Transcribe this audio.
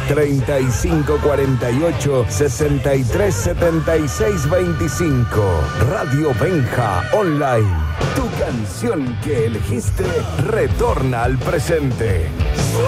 3548 637625. Radio Benja Online. Tu canción que elegiste retorna al presente.